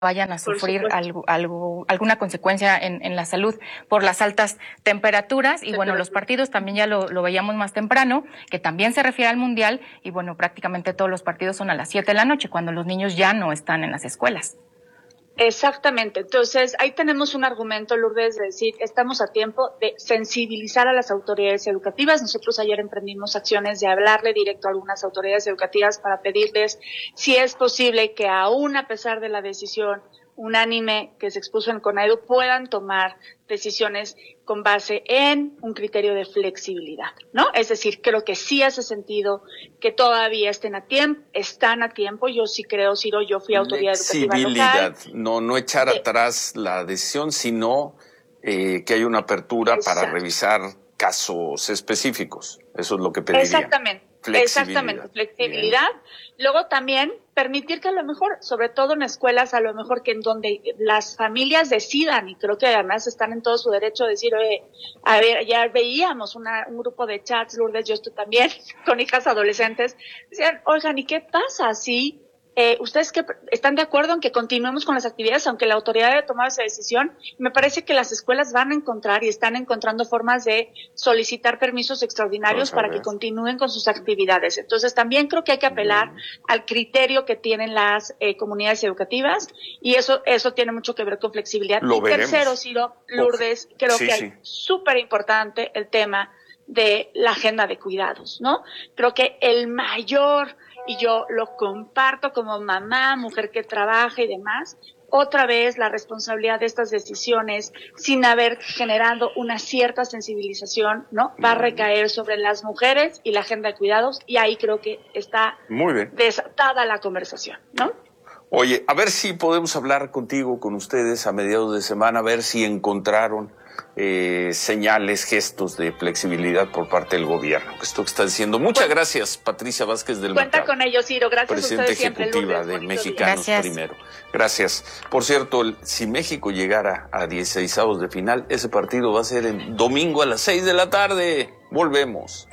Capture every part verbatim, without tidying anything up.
vayan a sufrir algo, algo, alguna consecuencia en, en la salud por las altas temperaturas. Y bueno, los partidos también ya lo, lo veíamos más temprano, que también se refiere al Mundial, y bueno, prácticamente todos los partidos son a las siete de la noche, cuando los niños ya no están en las escuelas. Exactamente. Entonces, ahí tenemos un argumento, Lourdes, de decir, estamos a tiempo de sensibilizar a las autoridades educativas. Nosotros ayer emprendimos acciones de hablarle directo a algunas autoridades educativas para pedirles si es posible que, aún a pesar de la decisión unánime que se expuso en CONAEDU, puedan tomar decisiones con base en un criterio de flexibilidad, ¿no? Es decir, creo que sí hace sentido que todavía estén a tiempo, están a tiempo. Yo sí creo, Ciro, yo fui autoridad educativa local. No, no echar de, atrás la decisión, sino eh, que haya una apertura exacto. para revisar casos específicos. Eso es lo que pediría. Exactamente. Flexibilidad. Exactamente, flexibilidad. Bien. Luego también permitir que a lo mejor, sobre todo en escuelas, a lo mejor que en donde las familias decidan, y creo que además están en todo su derecho de decir, oye, a ver, ya veíamos una, un grupo de chats, Lourdes, yo estoy también con hijas adolescentes, decían, oigan, ¿y qué pasa si Eh, ¿ustedes que están de acuerdo en que continuemos con las actividades, aunque la autoridad haya tomado esa decisión? Me parece que las escuelas van a encontrar y están encontrando formas de solicitar permisos extraordinarios para que continúen con sus actividades. Entonces, también creo que hay que apelar al criterio que tienen las eh, comunidades educativas, y eso eso tiene mucho que ver con flexibilidad. Lo y veremos. Tercero, Ciro, Lourdes, Uf, creo sí, que sí. hay súper importante el tema de la agenda de cuidados, ¿no? Creo que el mayor, y yo lo comparto como mamá, mujer que trabaja y demás, otra vez la responsabilidad de estas decisiones, sin haber generado una cierta sensibilización, ¿no? Va a recaer sobre las mujeres y la agenda de cuidados, y ahí creo que está Muy bien. desatada la conversación, ¿no? Oye, a ver si podemos hablar contigo, con ustedes a mediados de semana, a ver si encontraron eh, señales, gestos de flexibilidad por parte del gobierno. Esto que está diciendo. Muchas bueno, gracias, Patricia Vázquez del Cuenta Mercado. con ellos, Ciro. Gracias Presidente a ustedes siempre. ejecutiva Lourdes, de Mexicanos Gracias. Primero. Gracias. Por cierto, si México llegara a dieciseisavos de final, ese partido va a ser el domingo a las seis de la tarde. Volvemos.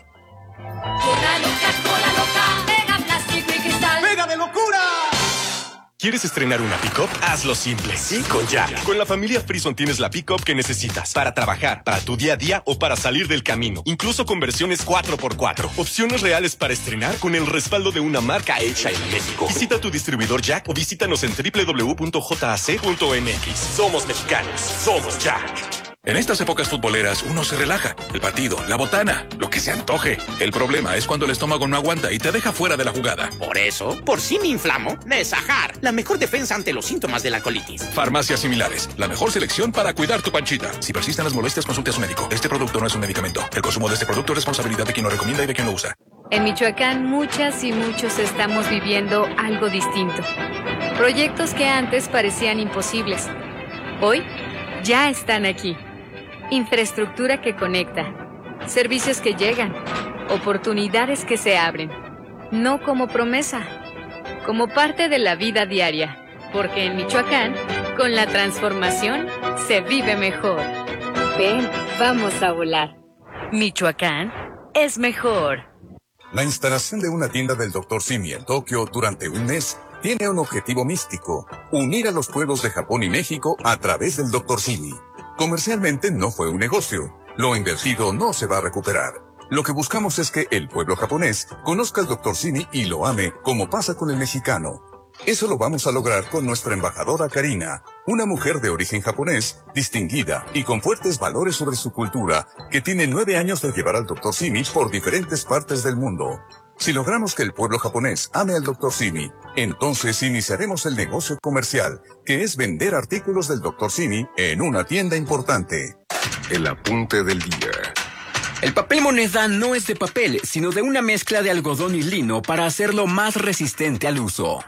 Cola loca, cola loca, pega plástico y cristal. ¡Pega de locura! ¿Quieres estrenar una pick-up? Hazlo simple, sí, con Jack. Con la familia Frison tienes la pick-up que necesitas para trabajar, para tu día a día o para salir del camino. Incluso con versiones cuatro por cuatro. Opciones reales para estrenar con el respaldo de una marca hecha en México. Visita tu distribuidor Jack o visítanos en doble u doble u doble u punto j a c punto m x. Somos mexicanos, somos Jack. En estas épocas futboleras uno se relaja. El partido, la botana, lo que se antoje. El problema es cuando el estómago no aguanta y te deja fuera de la jugada. Por eso, por si me inflamo, Nesajar, la mejor defensa ante los síntomas de la colitis. Farmacias similares, la mejor selección para cuidar tu panchita. Si persisten las molestias, consulte a su médico. Este producto no es un medicamento. El consumo de este producto es responsabilidad de quien lo recomienda y de quien lo usa. En Michoacán, muchas y muchos estamos viviendo algo distinto. Proyectos que antes parecían imposibles, hoy ya están aquí. Infraestructura que conecta, servicios que llegan, oportunidades que se abren. No como promesa, como parte de la vida diaria. Porque en Michoacán, con la transformación, se vive mejor. Ven, vamos a volar. Michoacán es mejor. La instalación de una tienda del doctor Simi en Tokio durante un mes tiene un objetivo místico: unir a los pueblos de Japón y México a través del doctor Simi. Comercialmente no fue un negocio. Lo invertido no se va a recuperar. Lo que buscamos es que el pueblo japonés conozca al doctor Simi y lo ame, como pasa con el mexicano. Eso lo vamos a lograr con nuestra embajadora Karina, una mujer de origen japonés, distinguida y con fuertes valores sobre su cultura, que tiene nueve años de llevar al doctor Simi por diferentes partes del mundo. Si logramos que el pueblo japonés ame al doctor Simi, entonces iniciaremos el negocio comercial, que es vender artículos del doctor Simi en una tienda importante. El apunte del día. El papel moneda no es de papel, sino de una mezcla de algodón y lino para hacerlo más resistente al uso.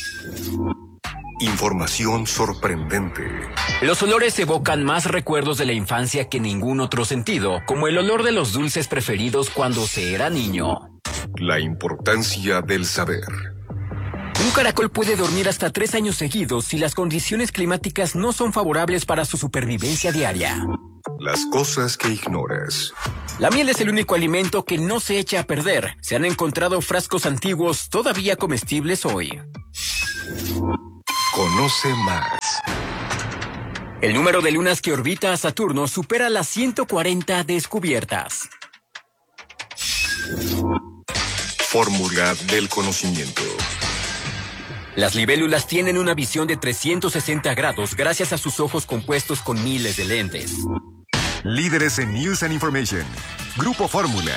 Información sorprendente. Los olores evocan más recuerdos de la infancia que ningún otro sentido, como el olor de los dulces preferidos cuando se era niño. La importancia del saber. Un caracol puede dormir hasta tres años seguidos si las condiciones climáticas no son favorables para su supervivencia diaria. Las cosas que ignoras. La miel es el único alimento que no se echa a perder. Se han encontrado frascos antiguos todavía comestibles hoy. Conoce más. El número de lunas que orbita a Saturno supera las ciento cuarenta descubiertas. Fórmula del conocimiento. Las libélulas tienen una visión de trescientos sesenta grados gracias a sus ojos compuestos con miles de lentes. Líderes en News and Information. Grupo Fórmula.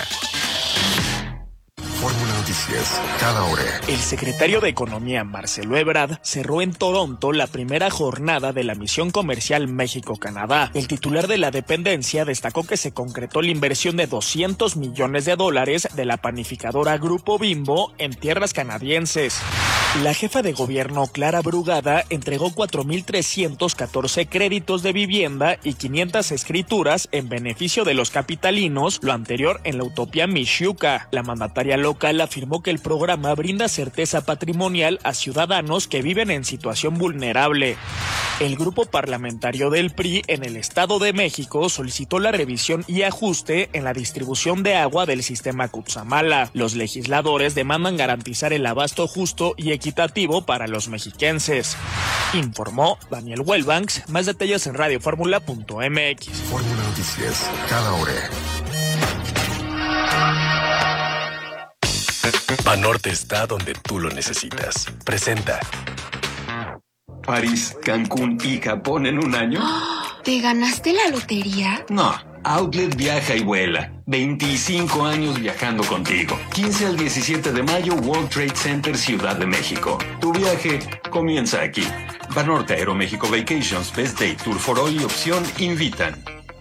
Fórmula Noticias, cada hora. El secretario de Economía, Marcelo Ebrard, cerró en Toronto la primera jornada de la misión comercial México-Canadá. El titular de la dependencia destacó que se concretó la inversión de doscientos millones de dólares de la panificadora Grupo Bimbo en tierras canadienses. La jefa de gobierno, Clara Brugada, entregó cuatro mil trescientos catorce créditos de vivienda y quinientas escrituras en beneficio de los capitalinos, lo anterior en la utopía Mixhuca. La mandataria local afirmó que el programa brinda certeza patrimonial a ciudadanos que viven en situación vulnerable. El grupo parlamentario del P R I en el Estado de México solicitó la revisión y ajuste en la distribución de agua del sistema Cutzamala. Los legisladores demandan garantizar el abasto justo y equitativo para los mexiquenses. Informó Daniel Wellbanks. Más detalles en radio fórmula punto m x. Fórmula Noticias, cada hora. Banorte está donde tú lo necesitas. Presenta. París, Cancún y Japón en un año. ¿Te ganaste la lotería? No, Outlet viaja y vuela. veinticinco años viajando contigo. quince al diecisiete de mayo, World Trade Center, Ciudad de México. Tu viaje comienza aquí. Banorte Aeroméxico Vacations, Best Day, Tour for All y Opción invitan.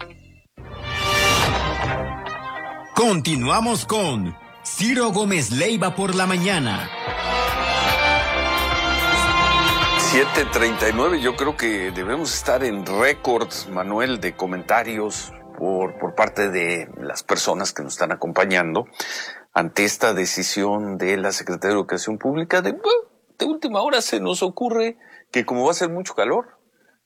Continuamos con Ciro Gómez Leiva por la mañana. siete treinta y nueve, yo creo que debemos estar en récord, Manuel, de comentarios por, por parte de las personas que nos están acompañando ante esta decisión de la Secretaría de Educación Pública. De, de última hora se nos ocurre que como va a ser mucho calor,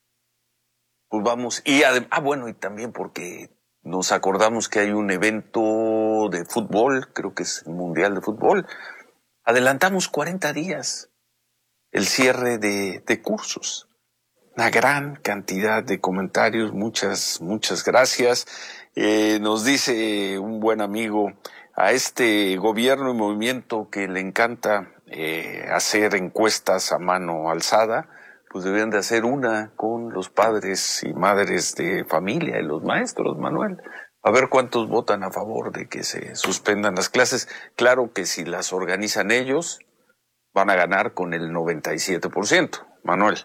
pues vamos, y además, ah bueno, y también porque nos acordamos que hay un evento de fútbol, creo que es el Mundial de Fútbol, adelantamos cuarenta días. El cierre de, de cursos. Una gran cantidad de comentarios, muchas, muchas gracias. Eh, nos dice un buen amigo, a este gobierno y movimiento que le encanta eh, hacer encuestas a mano alzada, pues deberían de hacer una con los padres y madres de familia y los maestros, Manuel. A ver cuántos votan a favor de que se suspendan las clases. Claro que si las organizan ellos, van a ganar con el noventa y siete por ciento, Manuel.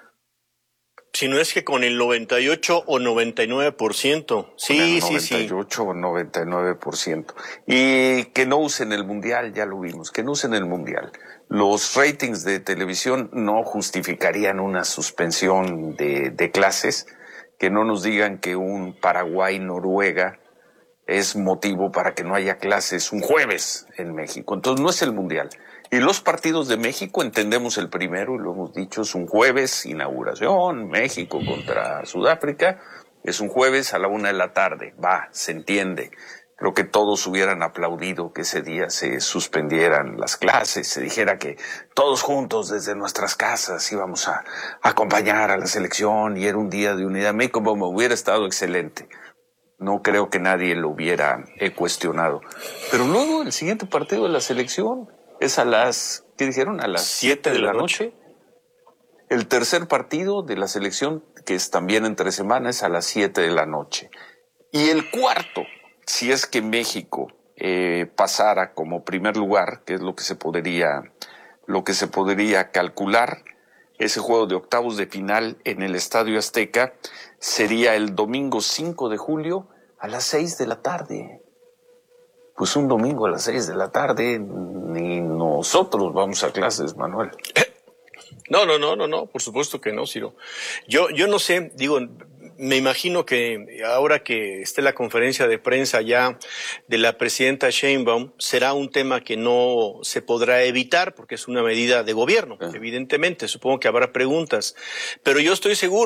Si no es que con el noventa y ocho o noventa y nueve por ciento. Sí, sí, sí. noventa y ocho o noventa y nueve por ciento. Y que no usen el Mundial, ya lo vimos, que no usen el Mundial. Los ratings de televisión no justificarían una suspensión de, de clases, que no nos digan que un Paraguay-Noruega es motivo para que no haya clases un jueves en México. Entonces no es el Mundial. Y los partidos de México, entendemos el primero, y lo hemos dicho, es un jueves, inauguración, México contra Sudáfrica, es un jueves a la una de la tarde, va, se entiende. Creo que todos hubieran aplaudido que ese día se suspendieran las clases, se dijera que todos juntos desde nuestras casas íbamos a, a acompañar a la selección y era un día de unidad. México como hubiera estado excelente. No creo que nadie lo hubiera eh, cuestionado. Pero luego el siguiente partido de la selección es a las, ¿qué dijeron? A las siete de la noche. El tercer partido de la selección, que es también entre semana, es a las siete de la noche. Y el cuarto, si es que México eh, pasara como primer lugar, que es lo que se podría, lo que se podría calcular, ese juego de octavos de final en el Estadio Azteca sería el domingo cinco de julio a las seis de la tarde. Pues un domingo a las seis de la tarde, ni nosotros vamos a clases, Manuel. No, no, no, no, no, por supuesto que no, Ciro. Yo, yo no sé, digo, me imagino que ahora que esté la conferencia de prensa ya de la presidenta Sheinbaum, será un tema que no se podrá evitar porque es una medida de gobierno, ah. evidentemente, supongo que habrá preguntas. Pero yo estoy seguro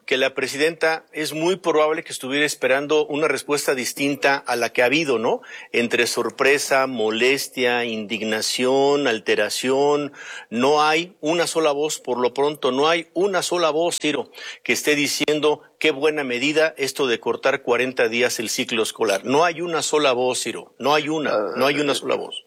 que la presidenta es muy probable que estuviera esperando una respuesta distinta a la que ha habido, ¿no? Entre sorpresa, molestia, indignación, alteración. No hay una sola voz, por lo pronto, no hay una sola voz, Ciro, que esté diciendo qué buena medida esto de cortar cuarenta días el ciclo escolar. No hay una sola voz, Ciro, no hay una, no hay una sola voz.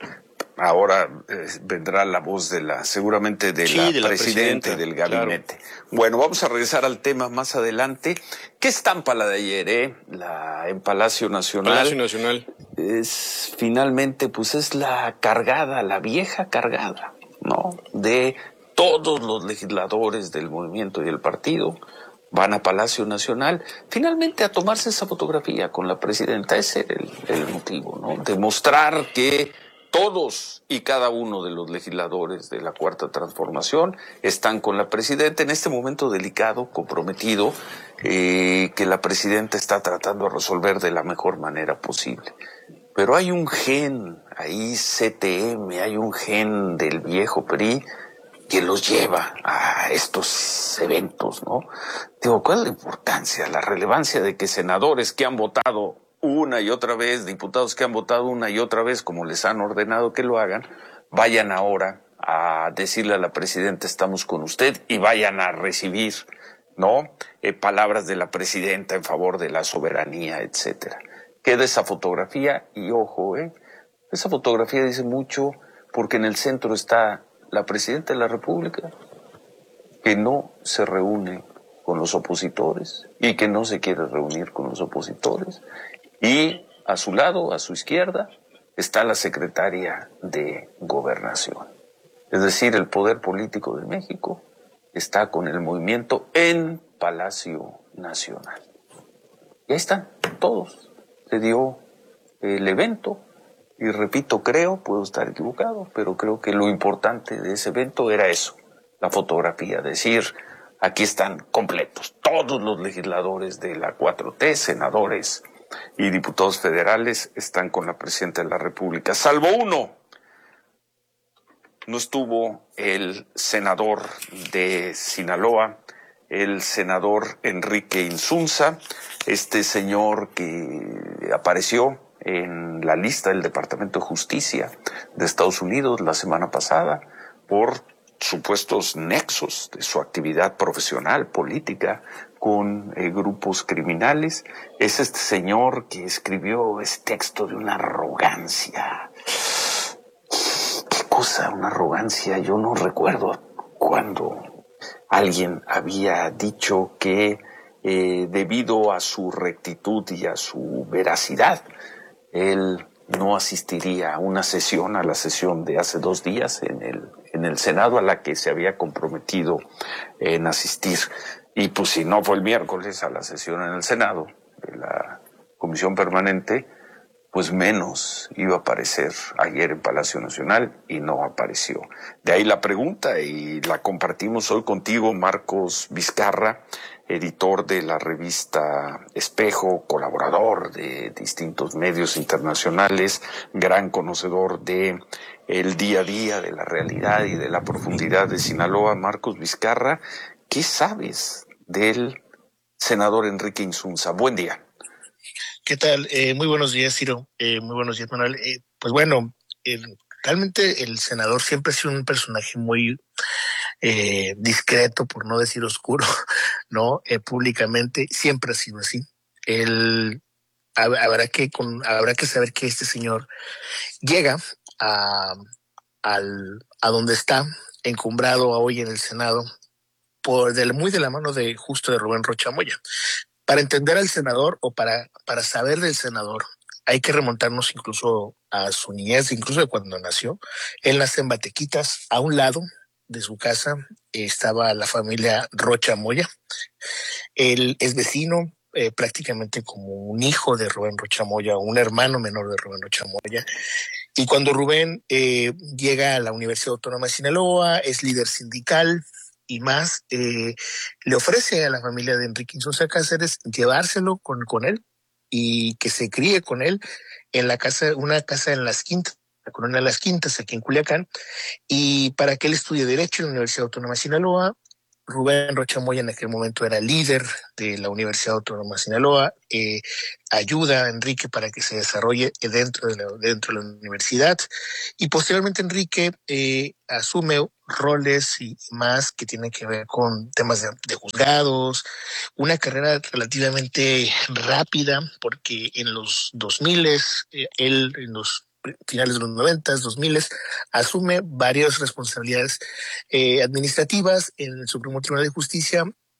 Ahora eh, vendrá la voz de la, seguramente de Sí, la, de la presidenta y del gabinete. Claro. Bueno, vamos a regresar al tema más adelante. ¿Qué estampa la de ayer, eh? La en Palacio Nacional. Palacio Nacional. Es finalmente, pues es la cargada, la vieja cargada, ¿no? De todos los legisladores del movimiento y del partido. Van a Palacio Nacional, finalmente a tomarse esa fotografía con la presidenta. Ese era el, el motivo, ¿no? Demostrar que todos y cada uno de los legisladores de la Cuarta Transformación están con la presidenta en este momento delicado, comprometido, eh, que la presidenta está tratando de resolver de la mejor manera posible. Pero hay un gen, ahí C T M, hay un gen del viejo P R I que los lleva a estos eventos, ¿no? Digo, ¿cuál es la importancia, la relevancia de que senadores que han votado una y otra vez, diputados que han votado una y otra vez, como les han ordenado que lo hagan, vayan ahora a decirle a la presidenta estamos con usted y vayan a recibir, ¿no? Eh, palabras de la presidenta en favor de la soberanía, etcétera. Queda esa fotografía y ojo, ¿eh? Esa fotografía dice mucho porque en el centro está la presidenta de la República, que no se reúne con los opositores y que no se quiere reunir con los opositores. Y a su lado, a su izquierda, está la secretaria de Gobernación. Es decir, el poder político de México está con el movimiento en Palacio Nacional. Y ahí están todos. Se dio el evento y repito, creo, puedo estar equivocado, pero creo que lo importante de ese evento era eso, la fotografía, decir, aquí están completos todos los legisladores de la cuatro T, senadores y diputados federales están con la presidenta de la República, salvo uno. No estuvo el senador de Sinaloa, el senador Enrique Insunza, este señor que apareció en la lista del Departamento de Justicia de Estados Unidos la semana pasada por supuestos nexos de su actividad profesional, política, con eh, grupos criminales. Es este señor que escribió este texto de una arrogancia. ¿Qué cosa? Una arrogancia. Yo no recuerdo cuando alguien había dicho que eh, debido a su rectitud y a su veracidad, él no asistiría a una sesión, a la sesión de hace dos días en el, en el Senado a la que se había comprometido en asistir. Y pues si no fue el miércoles a la sesión en el Senado de la Comisión Permanente, pues menos iba a aparecer ayer en Palacio Nacional y no apareció. De ahí la pregunta y la compartimos hoy contigo, Marcos Vizcarra, editor de la revista Espejo, colaborador de distintos medios internacionales, gran conocedor de el día a día, de la realidad y de la profundidad de Sinaloa. Marcos Vizcarra, ¿qué sabes del senador Enrique Insunza? Buen día. ¿Qué tal? Eh, muy buenos días, Ciro. Eh, muy buenos días, Manuel. Eh, pues bueno, eh, realmente el senador siempre ha sido un personaje muy eh, discreto, por no decir oscuro, ¿no? Eh, públicamente siempre ha sido así. Él habrá que con, habrá que saber que este señor llega a al a donde está encumbrado hoy en el Senado por de, muy de la mano de justo de Rubén Rocha Moya. Para entender al senador o para, para saber del senador, hay que remontarnos incluso a su niñez, incluso de cuando nació. Él nace en Batequitas, a un lado de su casa estaba la familia Rocha Moya. Él es vecino, eh, prácticamente como un hijo de Rubén Rocha Moya, un hermano menor de Rubén Rocha Moya. Y cuando Rubén eh, llega a la Universidad Autónoma de Sinaloa, es líder sindical, y más, eh, le ofrece a la familia de Enrique Insunza Cáceres llevárselo con, con él y que se críe con él en la casa, una casa en Las Quintas, la colonia de Las Quintas, aquí en Culiacán, y para que él estudie Derecho en la Universidad Autónoma de Sinaloa, Rubén Rocha Moya en aquel momento era líder de la Universidad Autónoma de Sinaloa, eh, ayuda a Enrique para que se desarrolle dentro de la, dentro de la universidad, y posteriormente Enrique eh, asume roles y más que tienen que ver con temas de, de juzgados, una carrera relativamente rápida, porque en los dos mil, eh, él en los finales de los noventas, dos miles, asume varias responsabilidades eh, administrativas en el Supremo Tribunal de Justicia,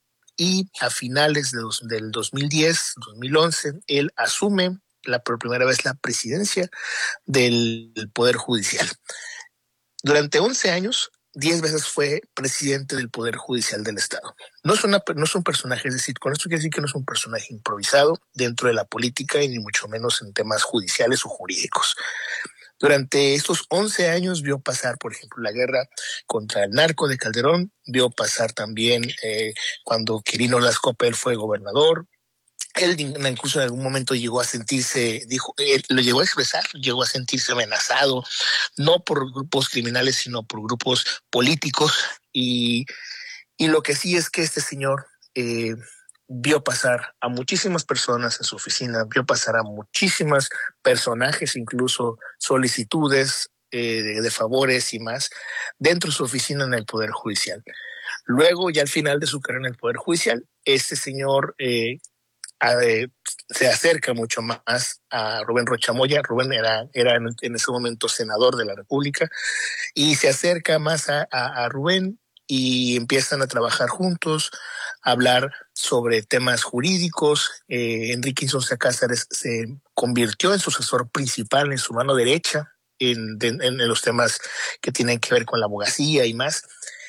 y a finales de dos, del dos mil diez, dos mil once, él asume la, por primera vez la presidencia del Poder Judicial. Durante once años, diez veces fue presidente del Poder Judicial del Estado. No es, una, no es un personaje, es decir, con esto quiere decir que no es un personaje improvisado dentro de la política y ni mucho menos en temas judiciales o jurídicos. Durante estos once años vio pasar, por ejemplo, la guerra contra el narco de Calderón, vio pasar también eh, cuando Quirino Ordaz Coppel fue gobernador. Él incluso en algún momento llegó a sentirse, dijo, él lo llegó a expresar, llegó a sentirse amenazado, no por grupos criminales, sino por grupos políticos. Y, y lo que sí es que este señor eh, vio pasar a muchísimas personas en su oficina, vio pasar a muchísimas personajes, incluso solicitudes eh, de, de favores y más, dentro de su oficina en el Poder Judicial. Luego, ya al final de su carrera en el Poder Judicial, este señor eh, a, eh, se acerca mucho más a Rubén Rocha Moya. Rubén era, era en, en ese momento senador de la República, y se acerca más a, a, a Rubén, y empiezan a trabajar juntos, a hablar sobre temas jurídicos. Eh, Enrique Insunza Cáceres se convirtió en su asesor principal, en su mano derecha, en, en, en los temas que tienen que ver con la abogacía y más.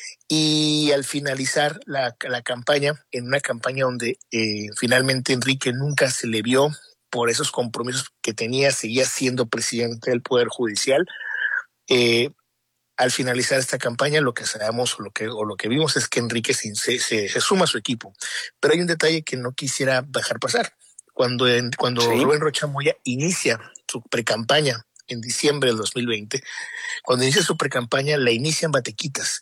Y al finalizar la, la campaña, en una campaña donde eh, finalmente Enrique nunca se le vio por esos compromisos que tenía, seguía siendo presidente del Poder Judicial, eh, al finalizar esta campaña, lo que sabemos o lo que, o lo que vimos es que Enrique se, se, se suma a su equipo. Pero hay un detalle que no quisiera dejar pasar. Cuando, en, cuando ¿Sí? Rubén Rocha Moya inicia su precampaña en diciembre del dos mil veinte, cuando inicia su precampaña, la inician Batequitas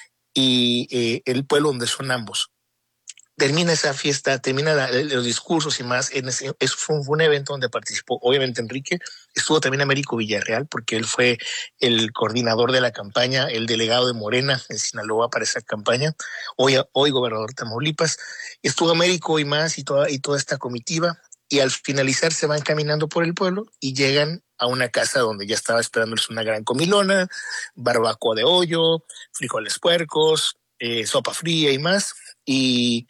y eh, el pueblo donde son ambos. Termina esa fiesta, termina la, los discursos y más. En ese, eso fue un, fue un evento donde participó, obviamente, Enrique. Estuvo también Américo Villarreal, porque él fue el coordinador de la campaña, el delegado de Morena en Sinaloa para esa campaña, hoy, hoy gobernador de Tamaulipas. Estuvo Américo y más, y toda, y toda esta comitiva. Y al finalizar se van caminando por el pueblo y llegan a una casa donde ya estaba esperándoles una gran comilona, barbacoa de hoyo, frijoles puercos, eh, sopa fría y más. Y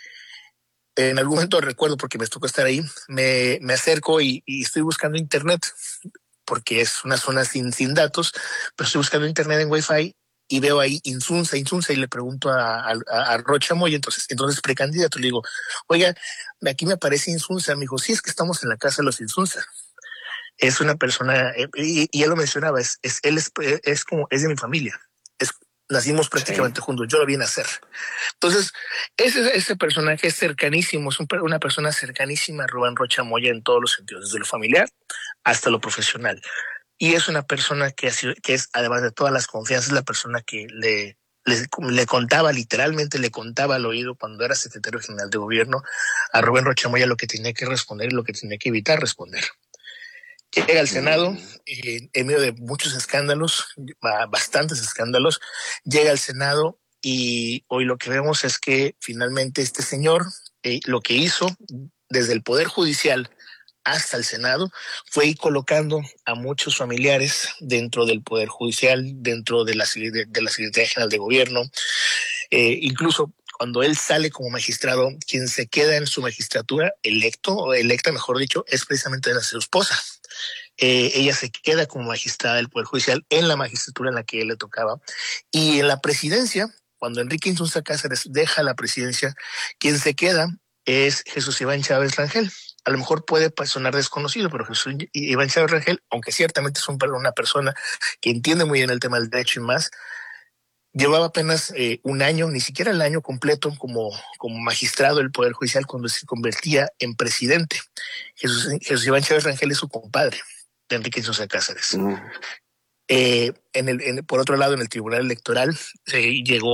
en algún momento recuerdo, porque me tocó estar ahí, me, me acerco y, y estoy buscando internet, porque es una zona sin, sin datos, pero estoy buscando internet en Wi-Fi y veo ahí Insunza, Insunza, y le pregunto a, a, a Rocha Moya, entonces, entonces precandidato, le digo, oiga, aquí me aparece Insunza. Me dijo, sí, es que estamos en la casa de los Insunza. Es una persona, y, y él lo mencionaba, es, es, él es, es como, es de mi familia. Es, nacimos prácticamente sí. juntos, yo lo vi nacer. Entonces, ese, ese personaje es cercanísimo, es un, una persona cercanísima a Rubén Rocha Moya en todos los sentidos, desde lo familiar hasta lo profesional. Y es una persona que, ha sido, que es, además de todas las confianzas, la persona que le, le, le contaba, literalmente le contaba al oído cuando era secretario general de gobierno a Rubén Rocha Moya lo que tenía que responder y lo que tenía que evitar responder. Llega al Senado, eh, en medio de muchos escándalos, bastantes escándalos, llega al Senado y hoy lo que vemos es que finalmente este señor eh, lo que hizo desde el Poder Judicial hasta el Senado fue ir colocando a muchos familiares dentro del Poder Judicial, dentro de la, de, de la Secretaría General de Gobierno, eh, incluso cuando él sale como magistrado, quien se queda en su magistratura electo, o electa mejor dicho, es precisamente su esposa. Eh, ella se queda como magistrada del Poder Judicial en la magistratura en la que él le tocaba. Y en la presidencia, cuando Enrique Insunza Cáceres deja la presidencia, quien se queda es Jesús Iván Chávez Rangel. A lo mejor puede sonar desconocido, pero Jesús Iván Chávez Rangel, aunque ciertamente es un, una persona que entiende muy bien el tema del derecho y más, llevaba apenas eh, un año, ni siquiera el año completo como, como magistrado del Poder Judicial cuando se convertía en presidente. Jesús, Jesús Iván Chávez Rangel es su compadre de Enrique Insunza Cáceres. Mm. Eh, en el, en, por otro lado, en el Tribunal Electoral eh, llegó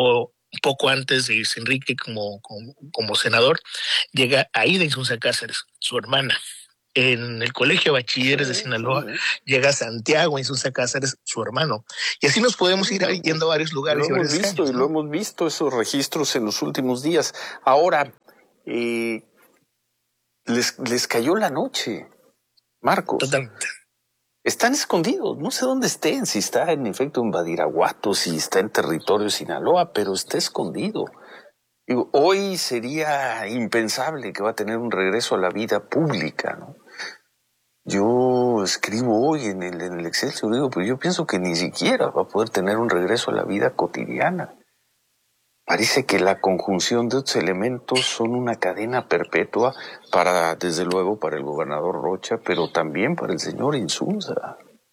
poco antes de irse Enrique como, como, como senador, llega Aida Insunza Cáceres, su hermana. En el Colegio de Bachilleres de Sinaloa llega Santiago Insunza Cáceres, su hermano. Y así nos podemos ir yendo a varios lugares. Lo y hemos visto años, y ¿no? lo hemos visto esos registros en los últimos días. Ahora, eh, les, les cayó la noche, Marcos. Totalmente. Están escondidos, no sé dónde estén, si está en efecto en Badiraguato, si está en territorio Sinaloa, pero está escondido. Digo, hoy sería impensable que va a tener un regreso a la vida pública, ¿no? Yo escribo hoy en el, en el Excelsior, digo, pues yo pienso que ni siquiera va a poder tener un regreso a la vida cotidiana. Parece que la conjunción de estos elementos son una cadena perpetua para, desde luego, para el gobernador Rocha, pero también para el señor Insunza.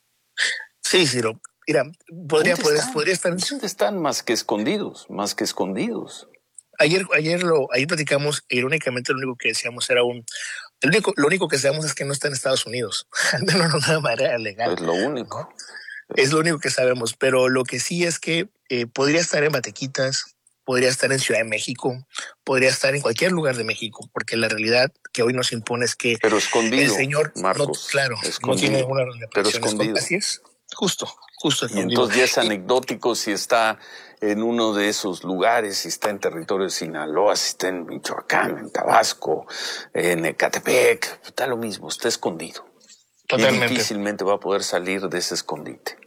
Sí, Ciro. Mira, podría, podría, podría estar... ¿Dónde están más que escondidos? Más que escondidos. Ayer, ayer lo, ayer platicamos, irónicamente lo único que decíamos era un... El único, lo único que sabemos es que no está en Estados Unidos, de una manera legal. Es lo único. ¿No? Es lo único que sabemos, pero lo que sí es que eh, podría estar en Batequitas, podría estar en Ciudad de México, podría estar en cualquier lugar de México, porque la realidad que hoy nos impone es que pero escondido, el señor, Marcos, no, claro, escondido, no tiene ninguna pero escondido. Así es, justo, justo escondido. Y entonces ya es anecdótico si está en uno de esos lugares, si está en territorio de Sinaloa, si está en Michoacán, en Tabasco, en Ecatepec, está lo mismo, está escondido. Totalmente. Y difícilmente va a poder salir de ese escondite.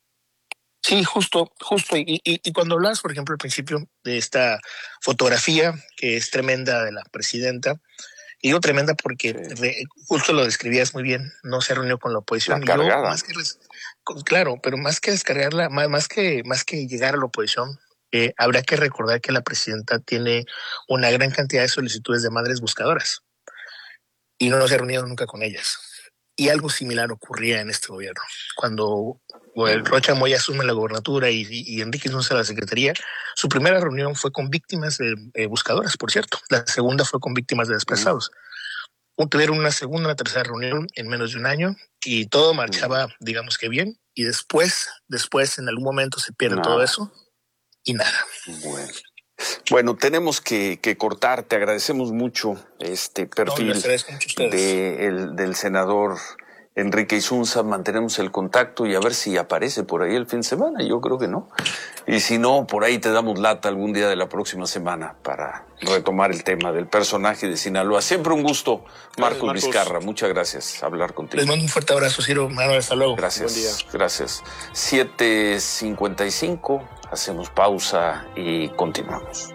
Sí, justo, justo. Y, y, y cuando hablas, por ejemplo, al principio de esta fotografía, que es tremenda de la presidenta, y digo tremenda porque sí. re, justo lo describías muy bien, no se reunió con la oposición. La cargada. Y yo, más que, claro, pero más que descargarla, más, más, que, más que llegar a la oposición, eh, habrá que recordar que la presidenta tiene una gran cantidad de solicitudes de madres buscadoras y no se ha reunido nunca con ellas. Y algo similar ocurría en este gobierno. Cuando el Rocha Moya asume la gobernatura y, y Enrique Insunza la secretaría, su primera reunión fue con víctimas de eh, buscadoras, por cierto. La segunda fue con víctimas de desplazados. Uh-huh. Tuvieron una segunda, una tercera reunión en menos de un año y todo marchaba, uh-huh. digamos que bien. Y después, después en algún momento se pierde nada. Todo eso y nada. Bueno. Bueno, tenemos que, que cortar. Te agradecemos mucho este perfil no, de el, del senador Enrique Insunza. Mantenemos el contacto y a ver si aparece por ahí el fin de semana. Yo creo que no. Y si no, por ahí te damos lata algún día de la próxima semana para retomar el tema del personaje de Sinaloa. Siempre un gusto, Marcos, Marcos. Vizcarra. Muchas gracias. Hablar contigo. Les mando un fuerte abrazo, Ciro. Manuel, hasta luego. Gracias. Buen día. Gracias. siete cincuenta y cinco. Hacemos pausa y continuamos.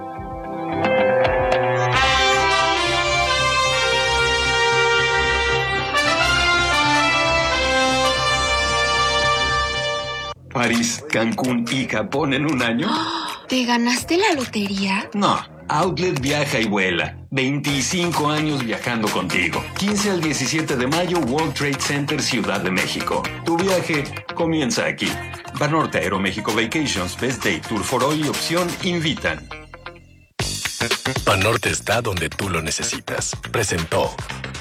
París, Cancún y Japón en un año. ¿Te ganaste la lotería? No, Outlet viaja y vuela. veinticinco años viajando contigo. quince al diecisiete de mayo, World Trade Center, Ciudad de México. Tu viaje comienza aquí. Banorte Aeroméxico Vacations, Best Day, Tour for All y Opción invitan. Banorte está donde tú lo necesitas. Presentó.